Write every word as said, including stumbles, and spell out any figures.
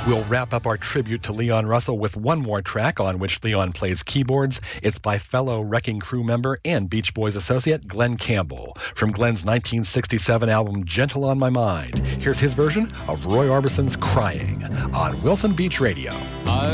We'll wrap up our tribute to Leon Russell with one more track on which Leon plays keyboards. It's by fellow Wrecking Crew member and Beach Boys associate Glen Campbell from Glen's nineteen sixty-seven album Gentle on My Mind. Here's his version of Roy Orbison's Crying on Wilson Beach Radio. I